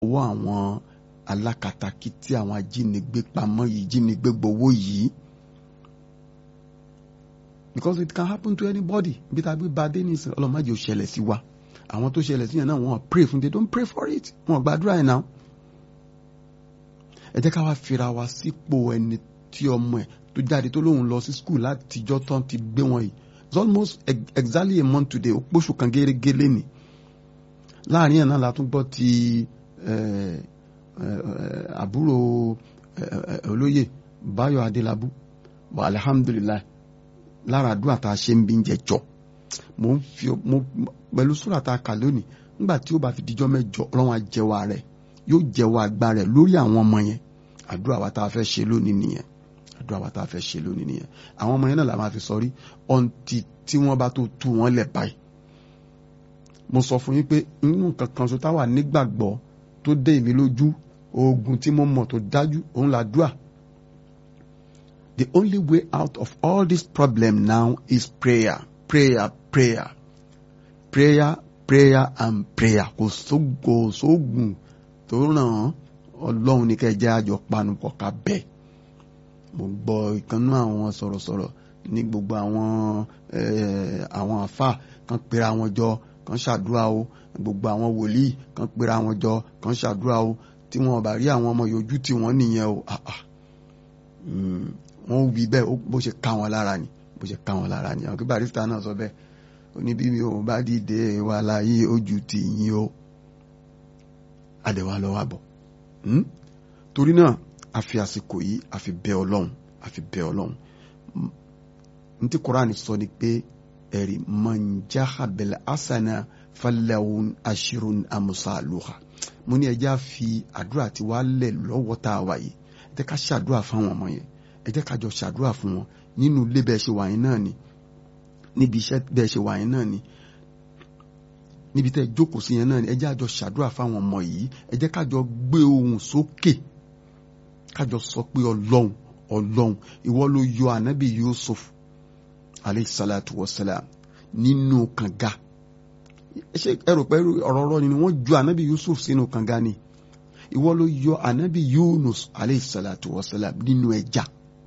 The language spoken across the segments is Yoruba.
owó àwọn alákatakítí àwọn ajínigbé pamọ́ yìí jínigbé gbowó yìí. Because it can happen to anybody. Bí tàbí bá dé ní ìsìn ọlọ́mọ àjẹ́ òṣẹlẹ̀ sí wa. Àwọn tó ṣẹlẹ̀ sí yẹn náà wọ́n pray fún, they don't pray for it. Wọ́n gbàdúrà ẹ̀ náà. Ẹ jẹ́ ká wá fira wa sípò ẹni tí ọmọ ẹ̀ tó jáde tó lóun lọ sí school látijọ́ tán ti gbé wọn yìí. It's almost exactly a month today. Òpóṣù kan gẹ́gẹ́ lẹ́nìí. Láàrin ẹ̀ náà la tún gbọ́ ti àbúrò olóyè Báyọ̀ Adélabú. Wa alhamdulillah. Lára àdúrà tá a ṣe ń bí ń jẹjọ mo pẹ̀lú sùúrà tá a kà lónìí nígbà tí ó bá fi dijọ́ mẹ́jọ Ọlọ́run á jẹ́wọ́ rẹ̀ yóò jẹ́wọ́ agbára rẹ̀ lórí àwọn ọmọ yẹn. Àdúrà wa tá a fẹ́ ṣe lónìí nìyẹn. Àdúrà wa tá a fẹ́ ṣe lónìí nìyẹn. Àwọn ọmọ yẹn náà la máa fi sọrí ọ̀ǹtì tí wọ́n bá tó tú wọn lẹ̀ báyìí. Mo sọ fún yín pé inú nǹkan kan so táwa nígbàgbọ́ tó dé èmi lójú oògùn tí mo mọ̀ tó dájú òun làdúrà. The only way out of all this problem now is prayer. Prayer, prayer. Prayer, prayer and prayer. Kò sóògùn tó ràn Ọlọ́run ní kẹjẹ́ àjọ panupọ̀ ká bẹ́ẹ̀. Mo gbọ́ ìkànnú àwọn sọ̀rọ̀sọ̀rọ̀ ní gbogbo àwọn àfà kan pera wọn jọ kan ṣàdúrà o. Gbogbo àwọn wòlíì kan pera wọn jọ kan ṣàdúrà o. Tí wọn bá rí àwọn ọmọ yòójú tí wọ́n nìyẹn o. Wọ́n wí bẹ́ẹ̀ bó ṣe ká wọn lára ni bó ṣe ká wọn lára ni àwọn kí Barrister náà sọ bẹ́ẹ̀ ó ní bí mi ò bá dìde wà láyé ojú ti yín o àdẹ̀wà lọ́wọ́ bọ̀. Torí náà a fi àsìkò yìí a fi bẹ̀ Ọlọ́run ní tí Kùránì sọ ni pé ẹ̀rí man jaha bil hasana falahun ashirun amsaluha. Mo ní ẹjẹ́ fi àdúrà tí wàá lẹ̀ lọ́wọ́ tá a wà yìí ẹ jẹ́ ká ṣàdúrà fáwọn ọmọ yẹn. Ẹ jẹ́ ká jọ ṣàdúrà fún wọn nínú ilé bẹ́ẹ̀ ṣe wà yín náà ni níbi iṣẹ́ bẹ́ẹ̀ ṣe wà yín náà ni níbi tẹ́ jókòó sí yẹn náà ni ẹ jẹ́ àjọ ṣàdúrà fáwọn ọmọ yìí. Ẹ jẹ́ ká jọ gbé ohùn sókè ká jọ sọ pé Ọlọ́run ìwọ ló yọ ànábì Yusuf alayhi salatu wassalam nínú kànga. Ṣé ẹ rò pé ọ̀rọ̀ ni wọ́n ju ànábì Yusuf sínú kànga ni? Ìwọ ló yọ ànábì Yunus alayhi salatu wassalam nínú ẹja.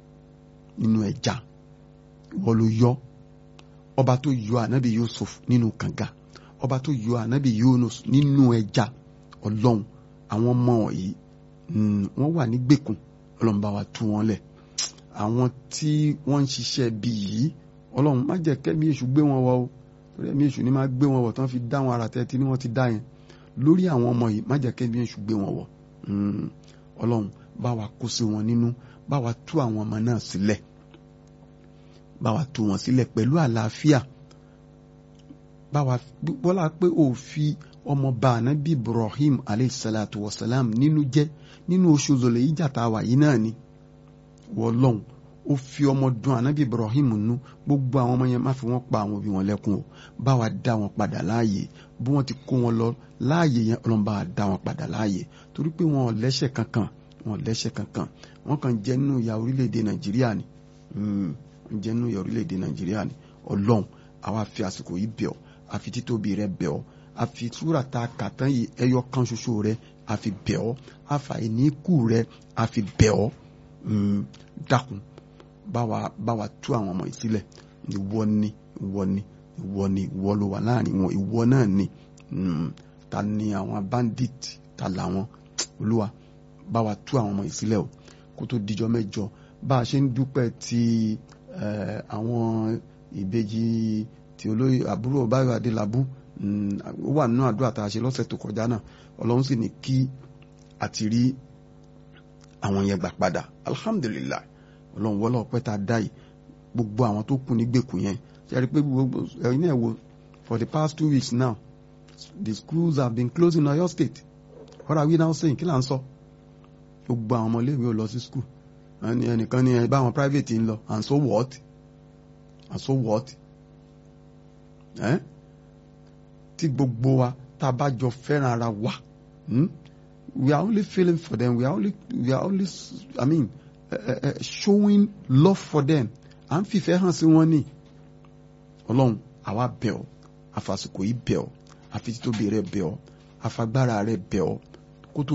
Ìwọ ló yọ ọba tó yọ ànábì Yusuf nínú kànga, ọba tó yọ ànábì Yunus nínú ẹja. Ọlọ́run àwọn ọmọ yìí wọ́n wà ní gbèkùn. Ọlọ́run bá wa tú wọn lẹ̀. Àwọn tí wọ́n ń ṣiṣẹ́ bí yìí Ọlọ́run má jẹ́ kẹ́mi èṣù gbé wọn wọ̀ o. Torí ẹ̀mí èṣù ni máa gbé wọn wọ̀ tán fi dá wọn ara tẹ́tí ni wọ́n ti dá yẹn. Lórí àwọn ọmọ yìí má jẹ́ kẹ́mi èṣù gbé wọn wọ̀. Ọlọ́run bá wa kó sí wọn nínú, bá wa tú àwọn ọmọ náà sílẹ̀, bá wa tú wọn sílẹ̀ pẹ̀lú àlàáfíà. Bá wa bọ́lá pé ó fi ọmọ bá ànábì Ibrahim alayhi salatu wassalam nínú jẹ́ nínú oṣù Zulhijjah tá a wà yìí náà ni. Ọlọ́run ó fi ọmọ dùn ànábì Ibrahim nú. Gbogbo àwọn ọmọ yẹn má fi wọ́n pa àwọn òbí wọn lẹ́kùn o. Bá wa dá wọn padà láàyè bí wọ́n ti kó wọn lọ láàyè yẹn. Ọlọ́run bá wa dá wọn padà láàyè torí pé wọn ò lẹ́ṣẹ̀ kankan. Wọ́n kàn jẹ́ nínú ìyà orílẹ̀-èdè Nàìjíríà ni. Wọ́n jẹ́ nínú ìyà orílẹ̀-èdè Nàìjíríà ni. Ọlọ́run àwa fi àsìkò yìí bẹ̀ ọ́, a fi títóbi rẹ bẹ̀ ọ́, a fi súrà tá a kà tán yìí ẹyọ kan ṣoṣo rẹ a fi bẹ̀ ọ́, a fa ìníkù rẹ a fi bẹ̀ ọ́. Dákun bá wa tú àwọn ọmọ yìí sílẹ̀. Ìwọ ló wà láàrin wọn. Ìwọ náà ni ta ni àwọn bandit ta làwọn. Olúwa bá wa tú àwọn ọmọ yìí sílẹ̀ o kó tó dijọ́ mẹ́jọ. Bá a ṣe ń dúpẹ́ ti àwọn ìbejì tí olóyè àbúrò Báyọ̀ Adélabú ó wà nínú àdúrà tá a ṣe lọ́sẹ̀ tó kọjá náà. Ọlọ́run sì ní kí àti rí àwọn yẹn gbà padà. Alhamdulillah. Ọlọ́run wọ́lọ́ ọpẹ́ tá a dá yìí gbogbo àwọn tó kù ní gbèkùn yẹn. Ṣé ẹ rí pé gbogbo ẹ̀yin náà wo for the past 2 weeks now the schools have been closed in Oyo State. What are we now saying? Kí là ń sọ? Gbogbo àwọn ọmọléèwé ò lọ sí school. Ẹnìkan ní ẹ bá àwọn private ń lọ and so what? Tí gbogbo wa tá a bá jọ fẹ́ràn ara wa. We are only feeling for them. We are only showing love for them. À ń fìfẹ́ hàn sí wọn ní. Ọlọ́run àwa bẹ̀ ọ́, àfàsìkò yìí bẹ̀ ọ́, àfi títóbi rẹ̀ bẹ̀ ọ́, àfagbára rẹ̀ bẹ̀ ọ́.